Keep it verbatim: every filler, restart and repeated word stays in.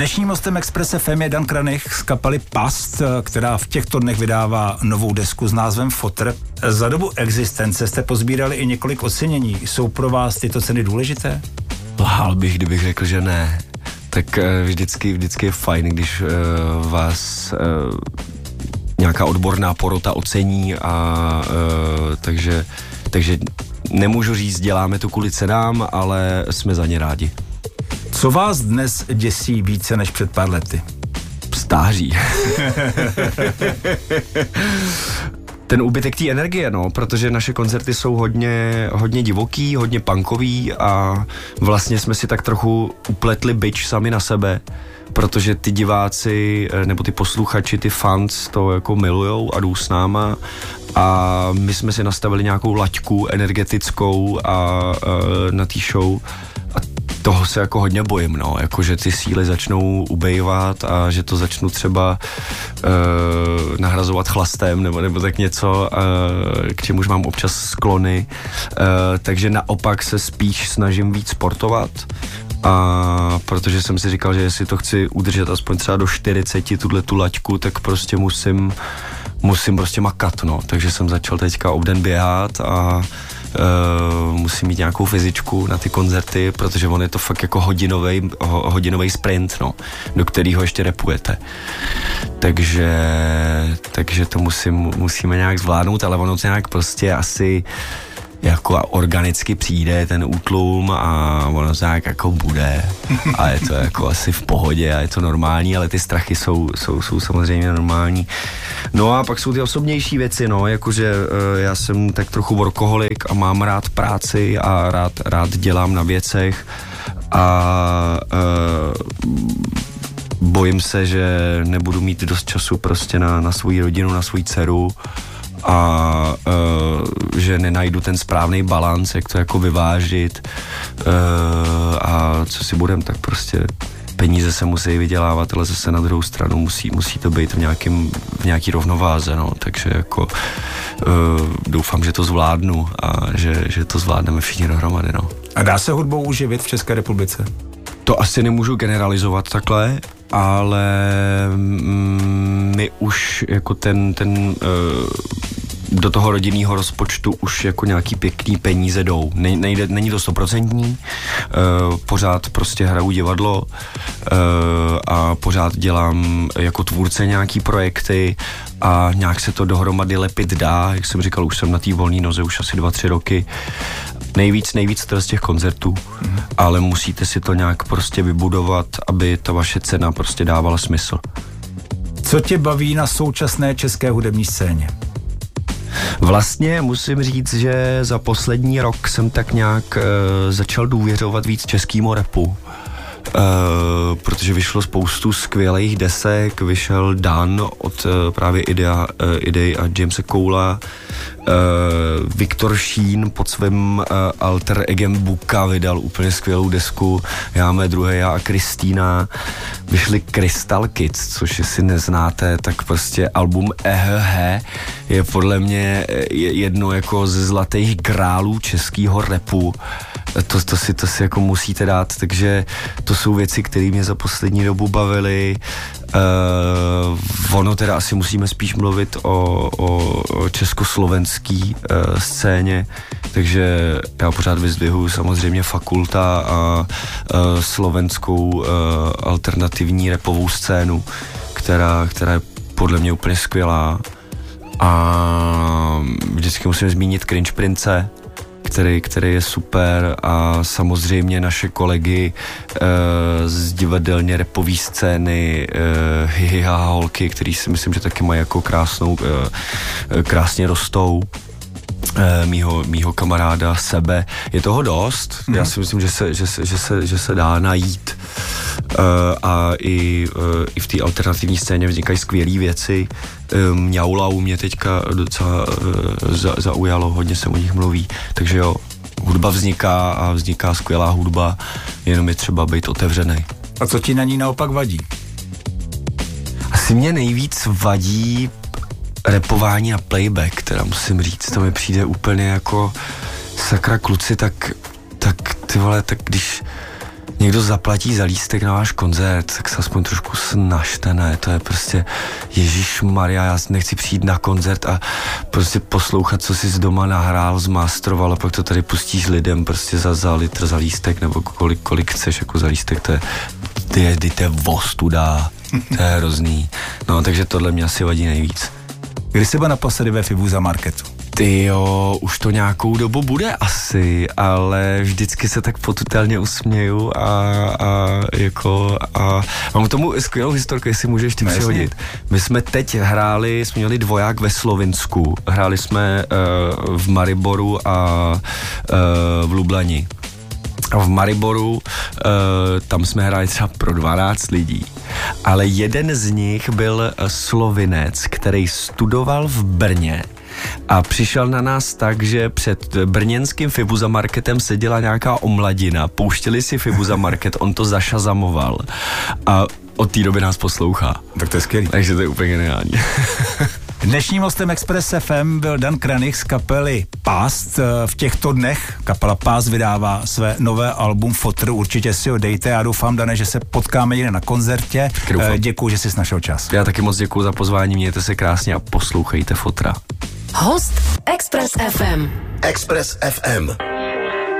Dnešním hostem Express F M je Dan Kranich z kapely Past, která v těchto dnech vydává novou desku s názvem Fotr. Za dobu existence jste pozbírali i několik ocenění. Jsou pro vás tyto ceny důležité? Lhal bych, kdybych řekl, že ne. Tak uh, vždycky, vždycky je fajn, když uh, vás uh, nějaká odborná porota ocení a uh, takže, takže nemůžu říct, děláme to kvůli cenám, ale jsme za ně rádi. Co vás dnes děsí více než před pár lety? Stáří. Ten úbytek té energie, no, protože naše koncerty jsou hodně, hodně divoký, hodně punkový a vlastně jsme si tak trochu upletli bič sami na sebe, protože ty diváci nebo ty posluchači, ty fans to jako milujou a jdou s náma a my jsme si nastavili nějakou laťku energetickou a, a na té show a toho se jako hodně bojím, no, jako že ty síly začnou ubejvat a že to začnu třeba uh, nahrazovat chlastem nebo, nebo tak něco, uh, k čemuž mám občas sklony, uh, takže naopak se spíš snažím víc sportovat. A protože jsem si říkal, že jestli to chci udržet aspoň třeba do čtyřiceti tuhle tu laťku, tak prostě musím musím prostě makat, no, takže jsem začal teďka obden běhat a Uh, musím mít nějakou fyzičku na ty koncerty, protože on je to fakt jako hodinovej, ho, hodinovej sprint, no, do kterého ještě rapujete. Takže, takže to musím, musíme nějak zvládnout, ale ono to nějak prostě asi jako organicky přijde ten útlum a ono to nějak jako bude a je to jako asi v pohodě a je to normální, ale ty strachy jsou, jsou, jsou samozřejmě normální. No a pak jsou ty osobnější věci, no, jakože uh, já jsem tak trochu workoholik a mám rád práci a rád, rád dělám na věcech a uh, bojím se, že nebudu mít dost času prostě na, na svou rodinu, na svou dceru a uh, že nenajdu ten správný balans, jak to jako vyvážit uh, a co si budem, tak prostě peníze se musí vydělávat, ale zase na druhou stranu musí, musí to být v, nějakým, v nějaký rovnováze, no, takže jako uh, doufám, že to zvládnu a že, že to zvládneme všichni dohromady, no. A dá se hudbou uživit v České republice? To asi nemůžu generalizovat takhle, ale mm, my už jako ten, ten uh, do toho rodinného rozpočtu už jako nějaký pěkný peníze jdou. Ne, nejde, není to stoprocentní, uh, pořád prostě hraju divadlo uh, a pořád dělám jako tvůrce nějaký projekty a nějak se to dohromady lepit dá, jak jsem říkal, už jsem na té volné noze už asi dva, tři roky. Nejvíc, nejvíc z těch koncertů, mm. ale musíte si to nějak prostě vybudovat, aby ta vaše cena prostě dávala smysl. Co tě baví na současné české hudební scéně? Vlastně musím říct, že za poslední rok jsem tak nějak e, začal důvěřovat víc českýmu rapu. Uh, protože vyšlo spoustu skvělých desek, vyšel Dan od uh, právě Idea, uh, Idej a Jamesa Coula, uh, Viktor Šín pod svým uh, alter egem Buka vydal úplně skvělou desku, já mé druhé já a Kristýna, vyšli Crystal Kids, což jestli neznáte, tak prostě album E H H je podle mě jedno jako ze zlatých grálů českýho rapu. To, to, si, to si jako musíte dát, takže to jsou věci, které mě za poslední dobu bavily. Uh, ono teda asi musíme spíš mluvit o, o, o československý uh, scéně, takže já pořád vyzdvihuji samozřejmě Fakulta a uh, slovenskou uh, alternativní rapovou scénu, která, která je podle mě úplně skvělá. A vždycky musím zmínit Cringe Prince, Který, který je super a samozřejmě naše kolegy uh, z divadelně rapové scény uh, Hihiha holky, který si myslím, že taky mají jako krásnou, uh, krásně rostou. Uh, mýho, mýho kamaráda Sebe. Je toho dost, mm. já si myslím, že se, že se, že se, že se dá najít uh, a i, uh, i v té alternativní scéně vznikají skvělé věci. Uh, Mňaulau mě teďka docela uh, za, zaujalo, hodně se o nich mluví, takže jo, hudba vzniká a vzniká skvělá hudba, jenom je třeba být otevřený. A co ti na ní naopak vadí? Asi mě nejvíc vadí rapování a playback, teda musím říct, to mi přijde úplně jako sakra kluci, tak, tak ty vole, tak když někdo zaplatí za lístek na váš koncert, tak se aspoň trošku snažte, ne, to je prostě Ježišmarja, já nechci přijít na koncert a prostě poslouchat, co jsi z doma nahrál, zmastroval a pak to tady pustíš lidem prostě za, za litr za lístek, nebo kolik, kolik chceš jako za lístek, to je, to je, to je vostuda, to je hrozný, no, takže tohle mě asi vadí nejvíc. Kdy jsi byl naposledy ve Fibuza Marketu? Ty jo, už to nějakou dobu bude asi, ale vždycky se tak potutelně usměju a, a jako a mám k tomu skvělou historku, jestli můžeš ty přihodit. My jsme teď hráli, jsme měli dvoják ve Slovinsku, hráli jsme uh, v Mariboru a uh, v Lublani. A v Mariboru, uh, tam jsme hráli třeba pro dvanáct lidí, ale jeden z nich byl Slovinec, který studoval v Brně a přišel na nás tak, že před brněnským Fibuza Marketem seděla nějaká omladina, pouštěli si Fibuza Market, on to zašazamoval a od té doby nás poslouchá. Tak to je skvělý. Takže to je úplně geniální. Dnešním hostem Express F M byl Dan Kranich z kapely Past. V těchto dnech kapela Past vydává své nové album Fotr, určitě si ho dejte. Já doufám, Dane, že se potkáme někde na koncertě. Děkuju, že jsi našel čas. Já taky moc děkuju za pozvání, mějte se krásně a poslouchejte Fotra. Host Express F M. Express F M.